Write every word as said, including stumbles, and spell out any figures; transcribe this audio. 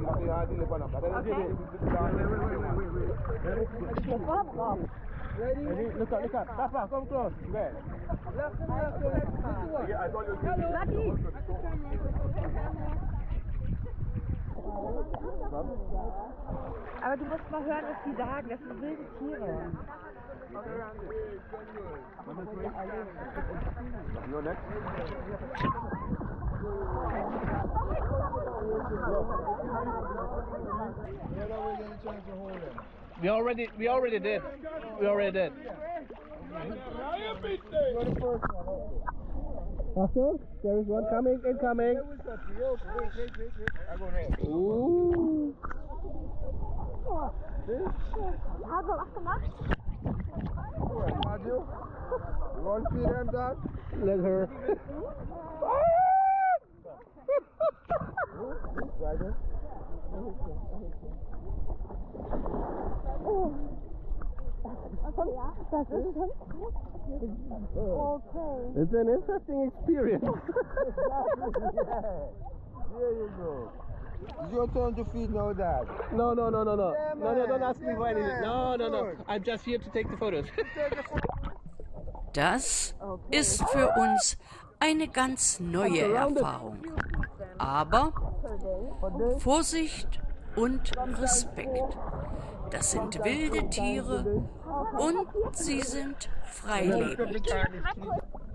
Ready? Look up, look up. Papa, come close. Where? Left and left. Lucky. Aber du musst mal hören, was die sagen. Das sind wilde Tiere. You're next. We already, we already did. We already did. Achtung, there is one coming, incoming. Ooh. Hast du was gemacht? You want to feed them, Dad? Let her. Das ist schon okay. It's an interesting experience. There you go. It's your turn to feed now, Dad. No, no, no, no, no. Yeah, no, no, don't man. ask me Yeah, for anything. man. No, no, no. Good. I'm just here to take the photos. Das ist für uns eine ganz neue Erfahrung. Aber Vorsicht und Respekt. Das sind wilde Tiere und sie sind freilebend.